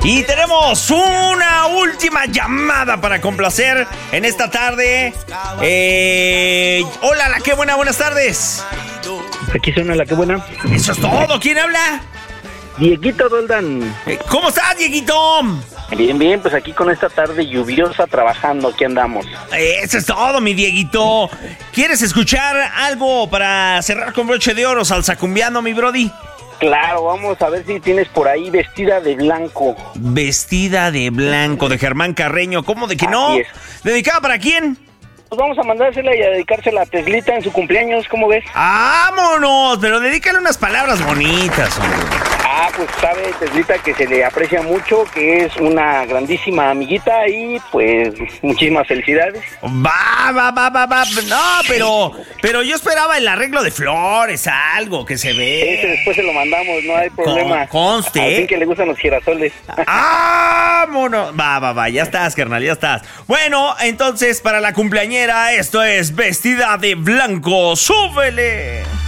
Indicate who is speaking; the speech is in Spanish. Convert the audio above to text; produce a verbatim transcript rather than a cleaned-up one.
Speaker 1: Y tenemos una última llamada para complacer en esta tarde. Eh, hola, la que buena, buenas tardes.
Speaker 2: Aquí suena la que buena.
Speaker 1: Eso es todo. ¿Quién habla?
Speaker 2: Dieguito Roldán.
Speaker 1: Eh, ¿Cómo estás, Dieguito?
Speaker 2: Bien, bien, pues aquí con esta tarde lluviosa trabajando, aquí andamos.
Speaker 1: Eso es todo, mi Dieguito. ¿Quieres escuchar algo para cerrar con broche de oro, salsacumbiando, mi brody?
Speaker 2: Claro, vamos a ver si tienes por ahí Vestida de Blanco.
Speaker 1: Vestida de Blanco, de Germán Carreño. ¿Cómo de que no?
Speaker 2: Así es.
Speaker 1: ¿Dedicada para quién?
Speaker 2: Pues vamos a mandársela y a dedicársela a Teslita en su cumpleaños, ¿cómo ves?
Speaker 1: ¡Vámonos! Pero dedícale unas palabras bonitas, hombre.
Speaker 2: Ah, pues sabe Teslita que se le aprecia mucho, que es una grandísima amiguita y pues muchísimas felicidades.
Speaker 1: Va, va, va, va, va. No, pero, pero yo esperaba el arreglo de flores, algo que se ve.
Speaker 2: Ese después se lo mandamos, no hay problema.
Speaker 1: Con, conste.
Speaker 2: Al fin que le gustan los girasoles.
Speaker 1: ¡Vámonos! Va, va, va, ya estás, carnal, ya estás. Bueno, entonces para la cumpleañera, esto es Vestida de Blanco. ¡Súbele!